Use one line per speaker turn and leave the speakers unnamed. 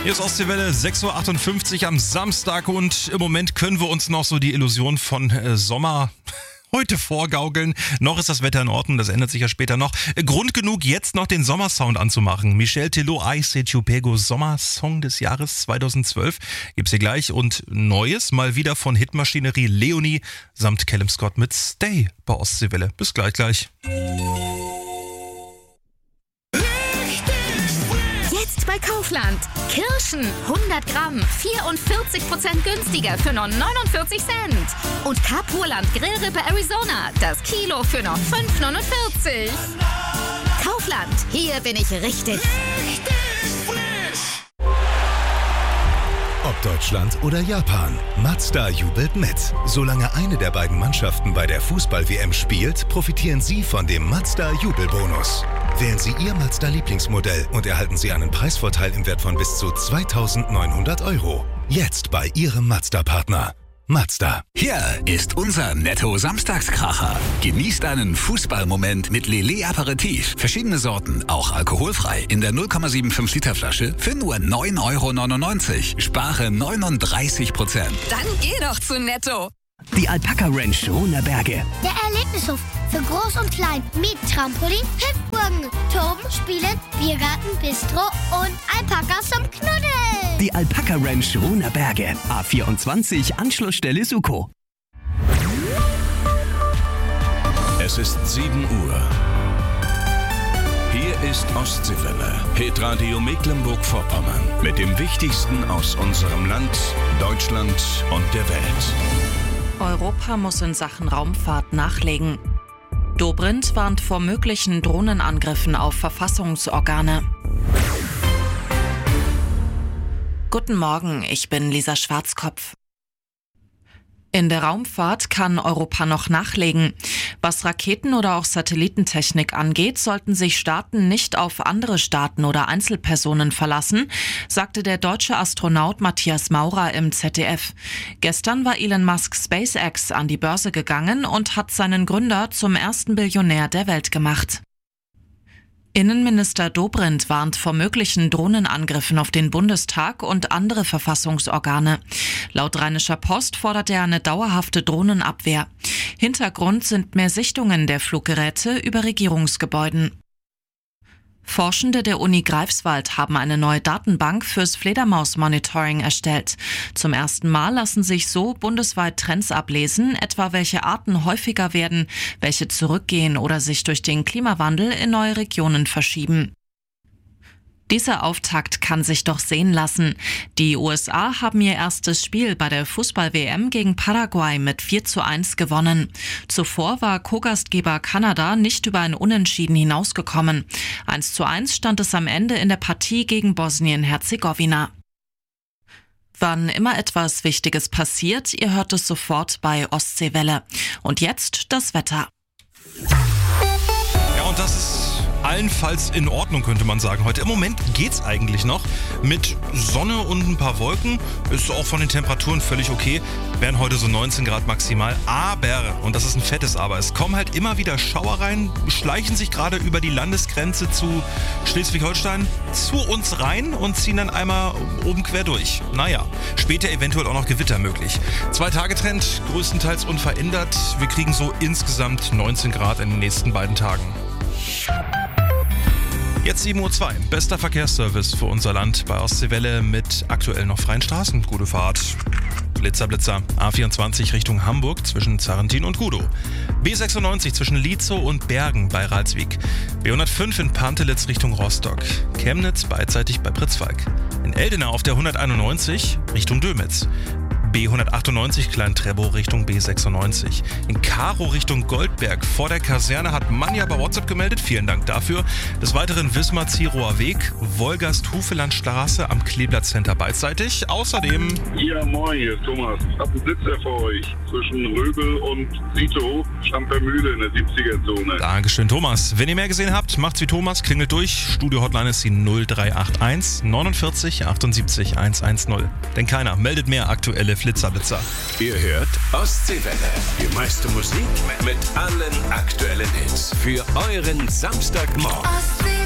Hier ist Ostseewelle, 6.58 Uhr am Samstag und im Moment können wir uns noch so die Illusion von Sommer heute vorgaukeln. Noch ist das Wetter in Ordnung, das ändert sich ja später noch. Grund genug, jetzt noch den Sommersound anzumachen. Michel Tello, I Say Chupego, Sommersong des Jahres 2012. Gibt's hier gleich. Und Neues, mal wieder von Hitmaschinerie Leonie samt Callum Scott mit Stay bei Ostseewelle. Bis gleich.
Jetzt bei Kaufland. Kirschen 100 Gramm, 44% günstiger für nur 49 Cent. Und Kapurland Grillrippe Arizona, das Kilo für nur 5,49. Kaufland, hier bin ich richtig.
Ob Deutschland oder Japan, Mazda jubelt mit. Solange eine der beiden Mannschaften bei der Fußball-WM spielt, profitieren Sie von dem Mazda-Jubelbonus. Wählen Sie Ihr Mazda-Lieblingsmodell und erhalten Sie einen Preisvorteil im Wert von bis zu 2.900 €. Jetzt bei Ihrem Mazda-Partner. Mazda.
Hier ist unser Netto-Samstagskracher. Genießt einen Fußballmoment mit Lillet Aperitif. Verschiedene Sorten, auch alkoholfrei. In der 0,75 Liter Flasche für nur 9,99 €. Spare 39%.
Dann geh doch zu Netto.
Die Alpaka Ranch Runerberge.
Der Erlebnishof für Groß und Klein mit Trampolin, Hüpfburgen, Toben, Spielen, Biergarten, Bistro und Alpakas zum Knuddeln.
Die Alpaka Ranch Runerberge. A24 Anschlussstelle Suko.
Es ist 7 Uhr. Hier ist Ostseewelle, Hitradio Mecklenburg-Vorpommern. Mit dem Wichtigsten aus unserem Land, Deutschland und der Welt.
Europa muss in Sachen Raumfahrt nachlegen. Dobrindt warnt vor möglichen Drohnenangriffen auf Verfassungsorgane. Guten Morgen, ich bin Lisa Schwarzkopf. In der Raumfahrt kann Europa noch nachlegen. Was Raketen- oder auch Satellitentechnik angeht, sollten sich Staaten nicht auf andere Staaten oder Einzelpersonen verlassen, sagte der deutsche Astronaut Matthias Maurer im ZDF. Gestern war Elon Musk SpaceX an die Börse gegangen und hat seinen Gründer zum ersten Billionär der Welt gemacht. Innenminister Dobrindt warnt vor möglichen Drohnenangriffen auf den Bundestag und andere Verfassungsorgane. Laut Rheinischer Post fordert er eine dauerhafte Drohnenabwehr. Hintergrund sind mehr Sichtungen der Fluggeräte über Regierungsgebäuden. Forschende der Uni Greifswald haben eine neue Datenbank fürs Fledermaus-Monitoring erstellt. Zum ersten Mal lassen sich so bundesweit Trends ablesen, etwa welche Arten häufiger werden, welche zurückgehen oder sich durch den Klimawandel in neue Regionen verschieben. Dieser Auftakt kann sich doch sehen lassen. Die USA haben ihr erstes Spiel bei der Fußball-WM gegen Paraguay mit 4:1 gewonnen. Zuvor war Co-Gastgeber Kanada nicht über ein Unentschieden hinausgekommen. 1:1 stand es am Ende in der Partie gegen Bosnien-Herzegowina. Wann immer etwas Wichtiges passiert, ihr hört es sofort bei Ostseewelle. Und jetzt das Wetter.
Ja, und das ist allenfalls in Ordnung, könnte man sagen. Heute im Moment geht's eigentlich noch mit Sonne und ein paar Wolken. Ist auch von den Temperaturen völlig okay. Wären heute so 19 Grad maximal. Aber, und das ist ein fettes Aber, es kommen halt immer wieder Schauer rein, schleichen sich gerade über die Landesgrenze zu Schleswig-Holstein zu uns rein und ziehen dann einmal oben quer durch. Naja, später eventuell auch noch Gewitter möglich. 2-Tage-Trend, größtenteils unverändert. Wir kriegen so insgesamt 19 Grad in den nächsten beiden Tagen. Jetzt 7:02 Uhr. Bester Verkehrsservice für unser Land bei Ostseewelle mit aktuell noch freien Straßen. Gute Fahrt. Blitzer. A24 Richtung Hamburg zwischen Zarrentin und Gudow. B96 zwischen Lietzow und Bergen bei Ralswiek. B105 in Pantelitz Richtung Rostock. Chemnitz beidseitig bei Pritzwalk. In Eldena auf der 191 Richtung Dömitz. B198 Klein-Trebow Richtung B96. In Karow Richtung Goldberg vor der Kaserne hat Manja bei WhatsApp gemeldet. Vielen Dank dafür. Des Weiteren Wismar-Zierower Weg, Wolgast-Hufelandstraße am Kleeblatt Center beidseitig. Außerdem...
Ja, moin, hier ist Thomas. Ich habe einen Blitzer für euch. Zwischen Röbel und Sito, Stampermühle in der 70er-Zone.
Dankeschön, Thomas. Wenn ihr mehr gesehen habt, macht's wie Thomas, klingelt durch. Studio-Hotline ist die 0381 49 78 110. Denn keiner meldet mehr aktuelle Flitzerblitzer.
Ihr hört Ostseewelle. Die meiste Musik mit allen aktuellen Hits. Für euren Samstagmorgen.